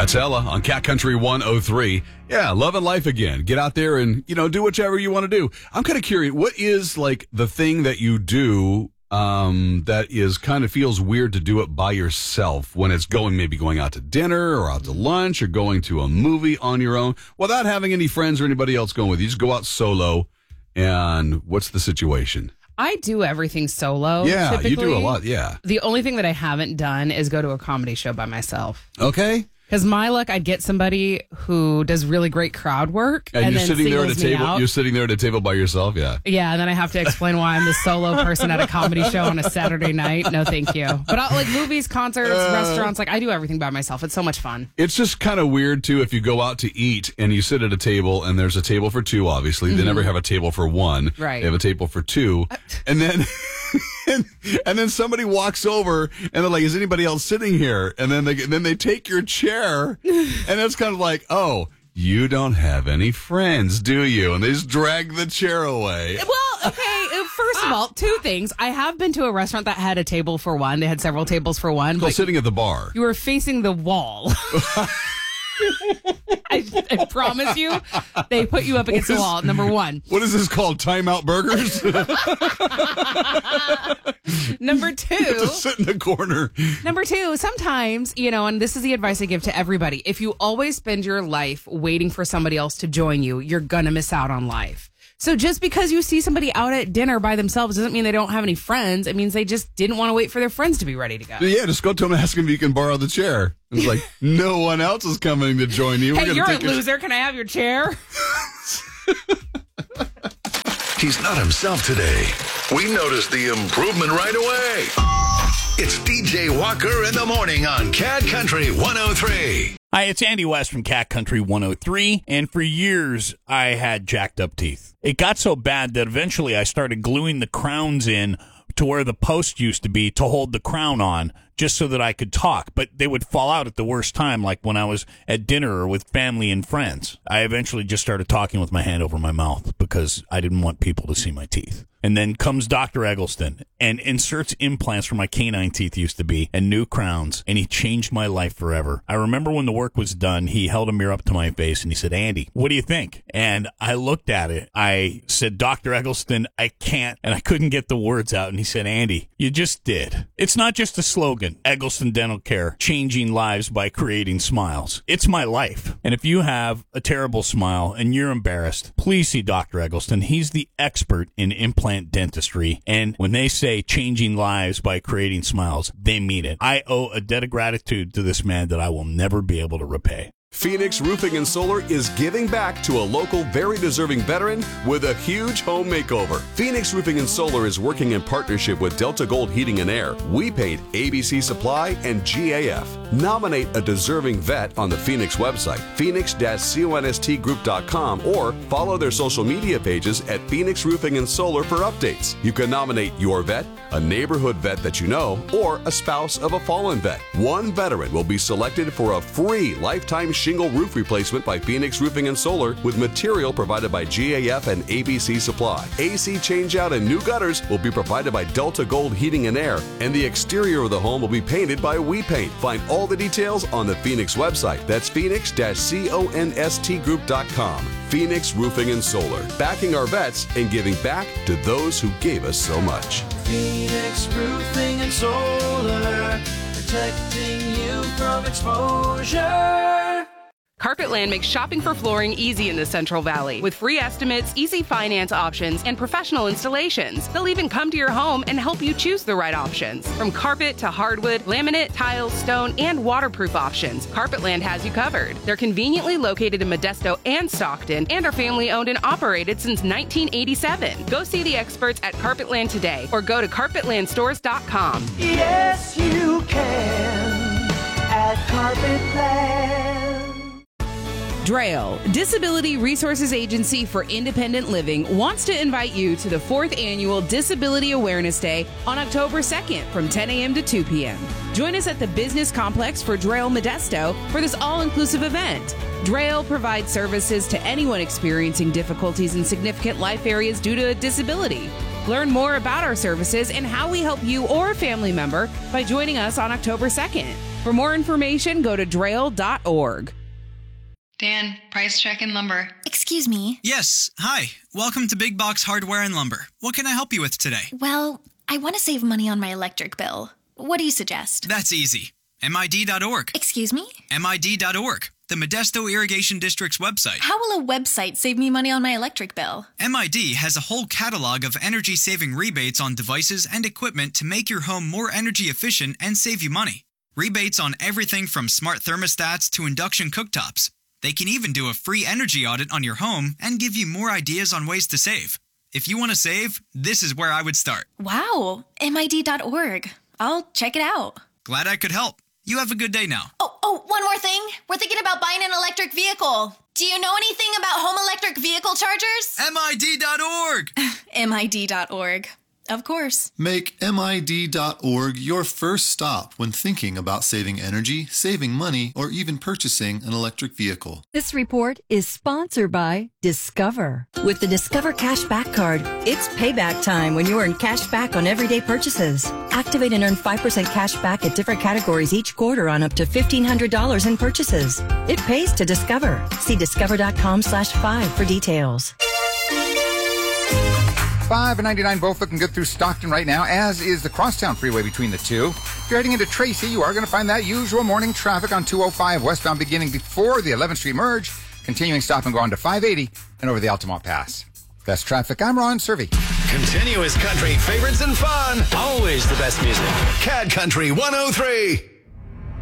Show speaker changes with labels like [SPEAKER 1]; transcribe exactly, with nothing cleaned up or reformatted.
[SPEAKER 1] That's Ella on Cat Country one oh three. Yeah, loving life again. Get out there and, you know, do whichever you want to do. I'm kind of curious, what is, like, the thing that you do um, that is kind of feels weird to do it by yourself when it's going, maybe going out to dinner or out to lunch or going to a movie on your own without having any friends or anybody else going with you? You just go out solo, and what's the situation?
[SPEAKER 2] I do everything solo.
[SPEAKER 1] Yeah,
[SPEAKER 2] typically.
[SPEAKER 1] You do a lot, yeah.
[SPEAKER 2] The only thing that I haven't done is go to a comedy show by myself.
[SPEAKER 1] Okay.
[SPEAKER 2] Because my luck, I'd get somebody who does really great crowd work.
[SPEAKER 1] And,
[SPEAKER 2] and
[SPEAKER 1] you're
[SPEAKER 2] then
[SPEAKER 1] sitting there at a
[SPEAKER 2] singles me
[SPEAKER 1] table.
[SPEAKER 2] out.
[SPEAKER 1] You're sitting there at a table by yourself, yeah.
[SPEAKER 2] Yeah, and then I have to explain why I'm the solo person at a comedy show on a Saturday night. No, thank you. But I, like movies, concerts,
[SPEAKER 1] Uh,
[SPEAKER 2] restaurants, like I do everything by myself. It's so much fun.
[SPEAKER 1] It's just kind of weird, too, if you go out to eat and you sit at a table and there's a table for two, obviously. Mm-hmm. They never have a table for one.
[SPEAKER 2] Right.
[SPEAKER 1] They have a table for two. And then... And, and then somebody walks over and they're like, is anybody else sitting here? And then they then they take your chair and it's kind of like, oh, you don't have any friends, do you? And they just drag the chair away.
[SPEAKER 2] Well, okay, first of all, two things. I have been to a restaurant that had a table for one. They had several tables for one.
[SPEAKER 1] Well,
[SPEAKER 2] but
[SPEAKER 1] sitting at the bar.
[SPEAKER 2] You were facing the wall. I, I promise you, they put you up against
[SPEAKER 1] is,
[SPEAKER 2] the wall, number one.
[SPEAKER 1] What is this called? Timeout Burgers?
[SPEAKER 2] Number two.
[SPEAKER 1] Just sit in the corner.
[SPEAKER 2] Number two, sometimes, you know, and this is the advice I give to everybody. If you always spend your life waiting for somebody else to join you, you're going to miss out on life. So just because you see somebody out at dinner by themselves doesn't mean they don't have any friends. It means they just didn't want to wait for their friends to be ready to go.
[SPEAKER 1] Yeah, just go to them and ask them if you can borrow the chair. It's like, no one else is coming to join you. We're
[SPEAKER 2] Hey,
[SPEAKER 1] gonna
[SPEAKER 2] you're a
[SPEAKER 1] take your...
[SPEAKER 2] loser. Can I have your chair?
[SPEAKER 3] He's not himself today. We noticed the improvement right away. It's D J Walker in the morning on Cat Country one oh three.
[SPEAKER 4] Hi, it's Andy West from Cat Country one oh three, and for years I had jacked up teeth. It got so bad that eventually I started gluing the crowns in to where the post used to be to hold the crown on, just so that I could talk, but they would fall out at the worst time, like when I was at dinner or with family and friends. I eventually just started talking with my hand over my mouth because I didn't want people to see my teeth. And then comes Doctor Eggleston and inserts implants where my canine teeth used to be and new crowns, and he changed my life forever. I remember when the work was done, he held a mirror up to my face and he said, Andy, what do you think? And I looked at it. I said, Doctor Eggleston, I can't. And I couldn't get the words out. And he said, Andy, you just did. It's not just a slogan, Eggleston Dental Care, changing lives by creating smiles. It's my life. And if you have a terrible smile and you're embarrassed, please see Doctor Eggleston. He's the expert in implant dentistry, and when they say changing lives by creating smiles, they mean it. I owe a debt of gratitude to this man that I will never be able to repay.
[SPEAKER 5] Phoenix Roofing and Solar is giving back to a local, very deserving veteran with a huge home makeover. Phoenix Roofing and Solar is working in partnership with Delta Gold Heating and Air, We Paint, A B C Supply, and G A F. Nominate a deserving vet on the Phoenix website, phoenix dash const group dot com, or follow their social media pages at Phoenix Roofing and Solar for updates. You can nominate your vet, a neighborhood vet that you know, or a spouse of a fallen vet. One veteran will be selected for a free lifetime shingle roof replacement by Phoenix Roofing and Solar with material provided by G A F and A B C Supply. A C changeout and new gutters will be provided by Delta Gold Heating and Air, and the exterior of the home will be painted by We Paint. Find all the details on the Phoenix website. That's phoenix dash const group dot com. Phoenix Roofing and Solar, backing our vets and giving back to those who gave us so much.
[SPEAKER 6] Phoenix Roofing and Solar, protecting you from exposure.
[SPEAKER 7] Carpetland makes shopping for flooring easy in the Central Valley with free estimates, easy finance options, and professional installations. They'll even come to your home and help you choose the right options. From carpet to hardwood, laminate, tile, stone, and waterproof options, Carpetland has you covered. They're conveniently located in Modesto and Stockton and are family owned and operated since nineteen eighty-seven. Go see the experts at Carpetland today or go to carpetland stores dot com.
[SPEAKER 6] Yes, you can at Carpetland.
[SPEAKER 2] Drail, Disability Resources Agency for Independent Living, wants to invite you to the fourth annual Disability Awareness Day on October second from ten a.m. to two p.m. Join us at the Business Complex for Drail Modesto for this all-inclusive event. Drail provides services to anyone experiencing difficulties in significant life areas due to a disability. Learn more about our services and how we help you or a family member by joining us on October second. For more information, go to drail dot org.
[SPEAKER 8] Dan, price check and lumber.
[SPEAKER 9] Excuse me.
[SPEAKER 10] Yes. Hi. Welcome to Big Box Hardware and Lumber. What can I help you with today?
[SPEAKER 9] Well, I want to save money on my electric bill. What do you suggest?
[SPEAKER 10] That's easy. M I D dot org.
[SPEAKER 9] Excuse me?
[SPEAKER 10] M I D dot org, the Modesto Irrigation District's website.
[SPEAKER 9] How will a website save me money on my electric bill?
[SPEAKER 10] M I D has a whole catalog of energy-saving rebates on devices and equipment to make your home more energy efficient and save you money. Rebates on everything from smart thermostats to induction cooktops. They can even do a free energy audit on your home and give you more ideas on ways to save. If you want to save, this is where I would start.
[SPEAKER 9] Wow, M I D dot org. I'll check it out.
[SPEAKER 10] Glad I could help. You have a good day now.
[SPEAKER 9] Oh, oh, one more thing. We're thinking about buying an electric vehicle. Do you know anything about home electric vehicle chargers?
[SPEAKER 10] M I D dot org.
[SPEAKER 9] M I D dot org. Of course.
[SPEAKER 11] Make M I D dot org your first stop when thinking about saving energy, saving money, or even purchasing an electric vehicle.
[SPEAKER 12] This report is sponsored by Discover. With the Discover Cashback Card, it's payback time when you earn cash back on everyday purchases. Activate and earn five percent cash back at different categories each quarter on up to fifteen hundred dollars in purchases. It pays to Discover. See discover dot com slash five for details.
[SPEAKER 13] five ninety-nine both looking good through Stockton right now, as is the Crosstown Freeway between the two. If you're heading into Tracy, you are going to find that usual morning traffic on two oh five westbound beginning before the eleventh Street merge, continuing stop and go on to five eighty and over the Altamont Pass. Best traffic, I'm Ron Servey.
[SPEAKER 3] Continuous country favorites and fun. Always the best music. Cat Country one oh three.